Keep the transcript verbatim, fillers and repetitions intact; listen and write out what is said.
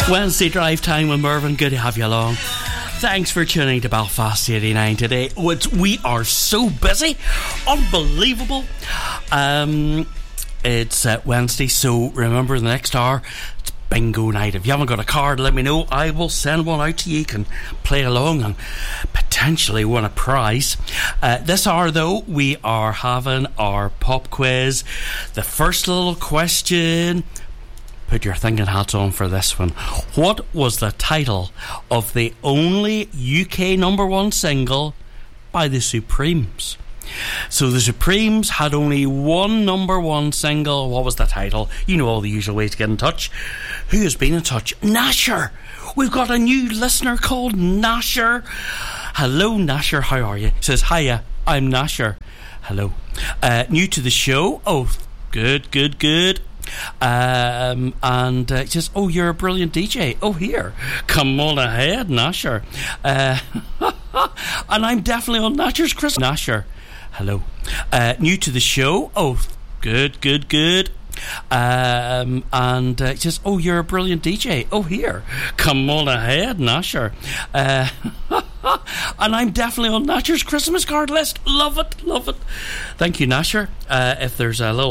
Wednesday drive time with Mervyn. Good to have you along. Thanks for tuning to Belfast eighty-nine today. Oh, it's, we are so busy. Unbelievable. Um, it's uh, Wednesday, so remember the next hour, it's bingo night. If you haven't got a card, let me know. I will send one out to you. You can play along and potentially win a prize. Uh, this hour, though, we are having our pop quiz. The first little question... Put your thinking hats on for this one. What was the title of the only U K number one single by the Supremes? So the Supremes had only one number one single. What was the title? You know all the usual ways to get in touch. Who has been in touch? Nasher. We've got a new listener called Nasher. Hello, Nasher. How are you? He says, hiya, I'm Nasher. Hello. Uh, new to the show. Oh, good, good, good. Um, and uh, just oh, you're a brilliant D J. Oh, here, come on ahead, Nasher. Uh, and I'm definitely on Nasher's Christmas. Nasher, hello. Uh, new to the show. Oh, good, good, good. Um, and uh, just oh, you're a brilliant D J. Oh, here, come on ahead, Nasher. Uh, and I'm definitely on Nasher's Christmas card list. Love it, love it. Thank you, Nasher. Uh, if there's a little